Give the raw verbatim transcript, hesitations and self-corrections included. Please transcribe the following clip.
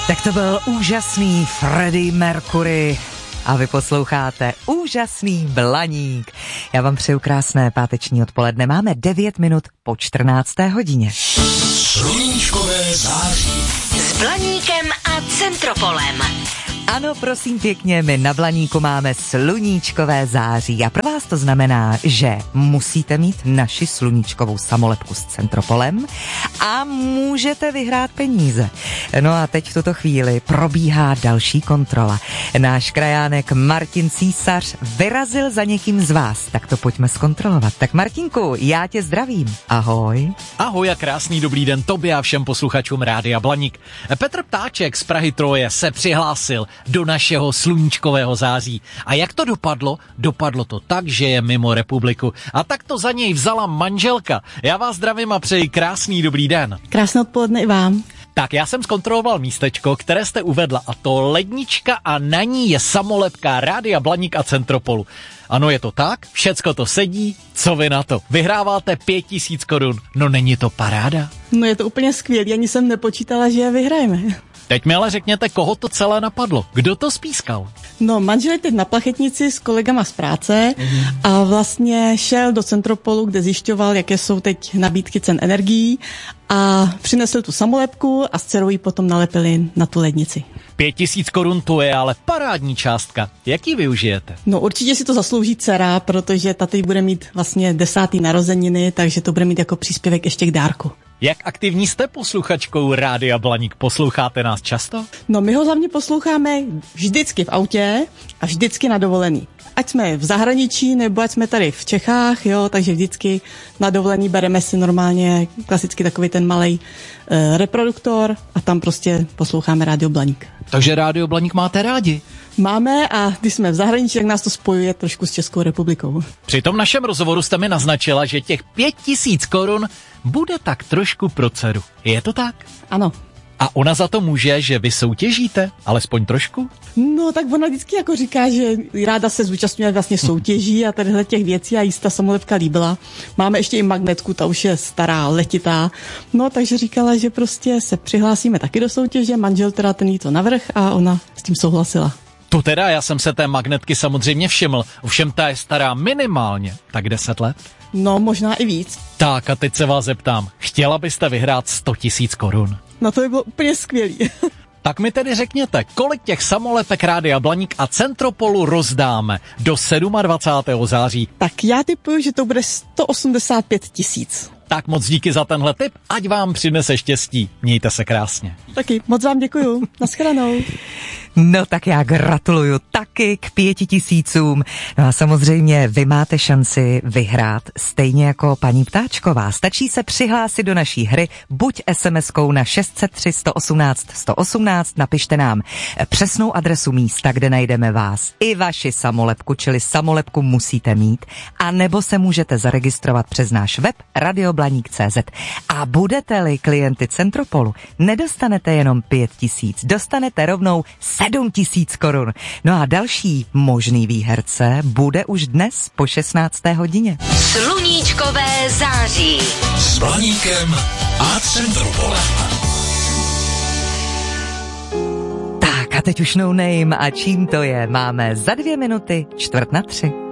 Tak to byl úžasný Freddie Mercury a vy posloucháte úžasný Blaník. Já vám přeju krásné páteční odpoledne. Máme devět minut po čtrnácté hodině. Sluníčkové září. S Blaníkem a Centropolem. Ano, prosím pěkně, my na Blaníku máme sluníčkové září a pro vás to znamená, že musíte mít naši sluníčkovou samolepku s Centropolem a můžete vyhrát peníze. No a teď v tuto chvíli probíhá další kontrola. Náš krajánek Martin Císař vyrazil za někým z vás, tak to pojďme zkontrolovat. Tak Martinku, já tě zdravím. Ahoj. Ahoj a krásný dobrý den tobě a všem posluchačům Rádia Blaník. Petr Ptáček z Prahy Troje se přihlásil do našeho sluníčkového září. A jak to dopadlo? Dopadlo to tak, že je mimo republiku. A tak to za něj vzala manželka. Já vás zdravím a přeji krásný dobrý den. Krásné odpoledne i vám. Tak já jsem zkontroloval místečko, které jste uvedla, a to lednička a na ní je samolepka Rádia Blaník a Centropolu. Ano, je to tak, všecko to sedí, co vy na to? Vyhráváte pět tisíc korun, no není to paráda? No je to úplně skvělý, ani jsem nepočítala, že je vyhrajeme. Teď mi ale řekněte, koho to celé napadlo, kdo to spískal? No, manžel je teď na plachetnici s kolegama z práce mm. a vlastně šel do Centropolu, kde zjišťoval, jaké jsou teď nabídky cen energií a přinesl tu samolepku a s dcerou ji potom nalepili na tu lednici. Pět tisíc korun to je ale parádní částka. Jak ji využijete? No určitě si to zaslouží dcera, protože ta teď bude mít vlastně desátý narozeniny, takže to bude mít jako příspěvek ještě k dárku. Jak aktivní jste posluchačkou Rádia Blaník? Posloucháte nás často? No my ho hlavně posloucháme vždycky v autě a vždycky na dovolený. Ať jsme v zahraničí, nebo ať jsme tady v Čechách, jo, takže vždycky na dovolený bereme si normálně klasicky takový ten malej e, reproduktor a tam prostě posloucháme Rádio Blaník. Takže Rádio Blaník máte rádi? Máme a když jsme v zahraničí, tak nás to spojuje trošku s Českou republikou. Při tom našem rozhovoru jste mi naznačila, že těch pět tisíc korun bude tak trošku pro dceru. Je to tak? Ano. A ona za to může, že vy soutěžíte? Alespoň trošku? No, tak ona vždycky jako říká, že ráda se zúčastňuje vlastně soutěží a tadyhle těch věcí a jí ta samolepka líbila. Máme ještě i magnetku, ta už je stará, letitá. No, takže říkala, že prostě se přihlásíme taky do soutěže, manžel teda ten jí to navrh a ona s tím souhlasila. To teda, já jsem se té magnetky samozřejmě všiml, ovšem ta je stará minimálně, tak deset let? No, možná i víc. Tak a teď se vás zeptám, chtěla byste vyhrát sto tisíc korun? No to by bylo úplně skvělý. Tak mi tedy řekněte, kolik těch samolepek Rádia Blaník a Centropolu rozdáme do dvacátého sedmého září? Tak já tipuju, že to bude sto osmdesát pět tisíc. Tak moc díky za tenhle tip, ať vám přinese štěstí. Mějte se krásně. Taky, moc vám děkuju. Naschledanou. No tak já gratuluju taky k pěti tisícům. No a samozřejmě vy máte šanci vyhrát stejně jako paní Ptáčková. Stačí se přihlásit do naší hry buď es em eskou na šest set tři sto osmnáct sto osmnáct, napište nám přesnou adresu místa, kde najdeme vás i vaši samolepku, čili samolepku musíte mít, a nebo se můžete zaregistrovat přes náš web radioblaník tečka cé zet. A budete-li klienty Centropolu, nedostanete jenom pět tisíc, dostanete rovnou sedm tisíc korun. No a další možný výherce bude už dnes po šestnácté hodině. Sluníčkové září S Blaníkem a Centropolem. Tak a teď už no name a čím to je? Máme za dvě minuty čtvrt na tři.